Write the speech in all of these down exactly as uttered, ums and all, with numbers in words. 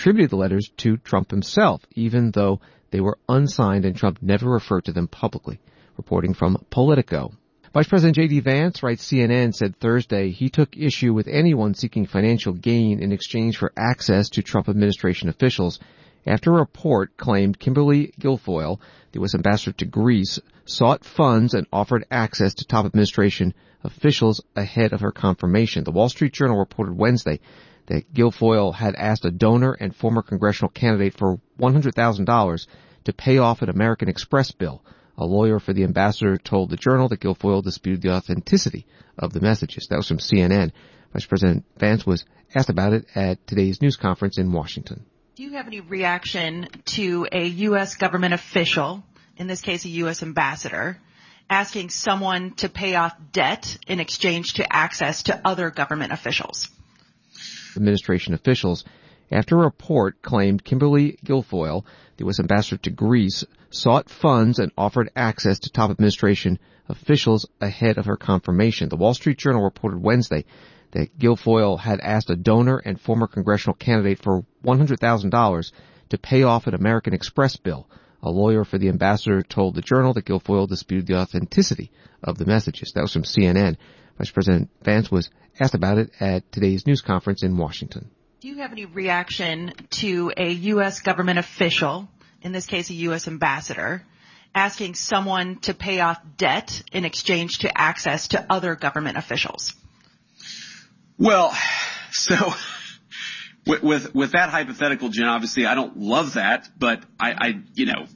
attributed the letters to Trump himself, even though they were unsigned and Trump never referred to them publicly. Reporting from Politico. Vice President J D. Vance, writes C N N, said Thursday he took issue with anyone seeking financial gain in exchange for access to Trump administration officials after a report claimed Kimberly Guilfoyle, the U S ambassador to Greece, sought funds and offered access to top administration officials ahead of her confirmation. The Wall Street Journal reported Wednesday that Guilfoyle had asked a donor and former congressional candidate for one hundred thousand dollars to pay off an American Express bill. A lawyer for the ambassador told the Journal that Guilfoyle disputed the authenticity of the messages. That was from C N N. Vice President Vance was asked about it at today's news conference in Washington. Do you have any reaction to a U S government official, in this case a U S ambassador, asking someone to pay off debt in exchange to access to other government officials? Administration officials, after a report claimed Kimberly Guilfoyle, the U S ambassador to Greece, sought funds and offered access to top administration officials ahead of her confirmation. The Wall Street Journal reported Wednesday that Guilfoyle had asked a donor and former congressional candidate for one hundred thousand dollars to pay off an American Express bill. A lawyer for the ambassador told the Journal that Guilfoyle disputed the authenticity of the messages. That was from C N N. Vice President Vance was asked about it at today's news conference in Washington. Do you have any reaction to a U S government official, in this case a U S ambassador, asking someone to pay off debt in exchange to access to other government officials? Well, so with with, with that hypothetical, Jen, obviously I don't love that, but I, I you know,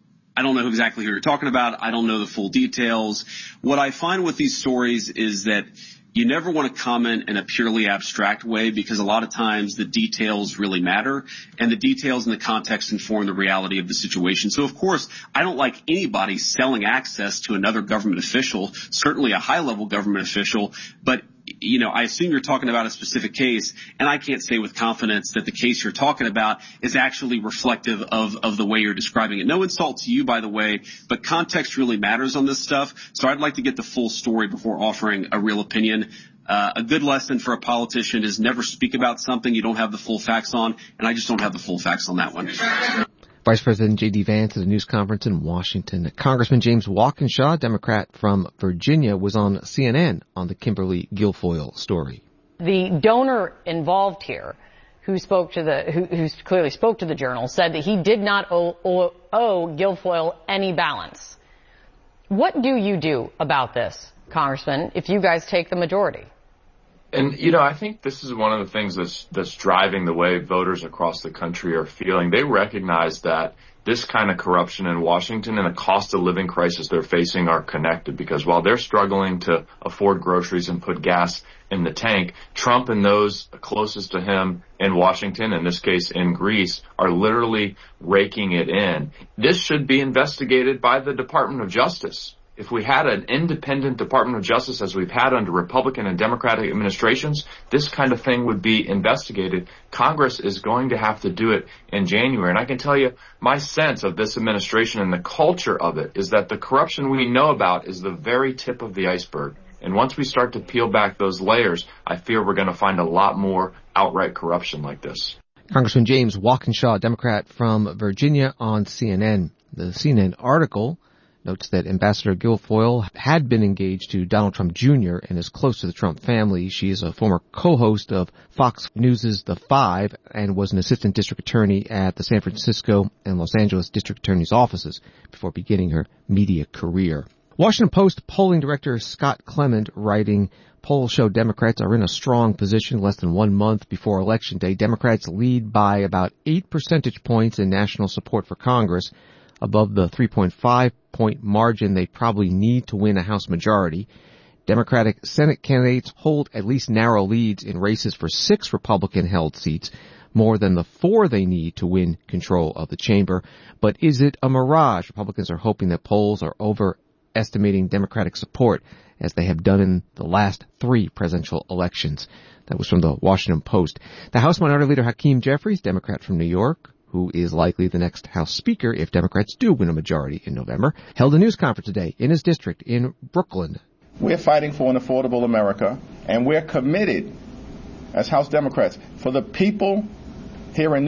I don't know exactly who you're talking about. I don't know the full details. What I find with these stories is that you never want to comment in a purely abstract way because a lot of times the details really matter and the details and the context inform the reality of the situation. So, of course, I don't like anybody selling access to another government official, certainly a high-level government official, but you know, I assume you're talking about a specific case, and I can't say with confidence that the case you're talking about is actually reflective of, of the way you're describing it. No insult to you, by the way, but context really matters on this stuff. So I'd like to get the full story before offering a real opinion. Uh, a good lesson for a politician is never speak about something you don't have the full facts on, and I just don't have the full facts on that one. Vice President J D. Vance at a news conference in Washington. Congressman James Walkinshaw, Democrat from Virginia, was on C N N on the Kimberly Guilfoyle story. The donor involved here, who spoke to the, who, who clearly spoke to the Journal, said that he did not owe, owe, owe Guilfoyle any balance. What do you do about this, Congressman, if you guys take the majority? And, you know, I think this is one of the things that's that's driving the way voters across the country are feeling. They recognize that this kind of corruption in Washington and the cost of living crisis they're facing are connected, because while they're struggling to afford groceries and put gas in the tank, Trump and those closest to him in Washington, in this case in Greece, are literally raking it in. This should be investigated by the Department of Justice. If we had an independent Department of Justice, as we've had under Republican and Democratic administrations, this kind of thing would be investigated. Congress is going to have to do it in January. And I can tell you, my sense of this administration and the culture of it is that the corruption we know about is the very tip of the iceberg. And once we start to peel back those layers, I fear we're going to find a lot more outright corruption like this. Congressman James Walkinshaw, Democrat from Virginia, on C N N. The C N N article notes that Ambassador Guilfoyle had been engaged to Donald Trump Junior and is close to the Trump family. She is a former co-host of Fox News' The Five and was an assistant district attorney at the San Francisco and Los Angeles district attorney's offices before beginning her media career. Washington Post polling director Scott Clement writing, polls show Democrats are in a strong position less than one month before Election Day. Democrats lead by about eight percentage points in national support for Congress, above the three point five point margin they probably need to win a House majority. Democratic Senate candidates hold at least narrow leads in races for six Republican-held seats, more than the four they need to win control of the chamber. But is it a mirage? Republicans are hoping that polls are overestimating Democratic support, as they have done in the last three presidential elections. That was from the Washington Post. The House Minority Leader Hakeem Jeffries, Democrat from New York, who is likely the next House Speaker if Democrats do win a majority in November, held a news conference today in his district in Brooklyn. We're fighting for an affordable America, and we're committed as House Democrats for the people here in New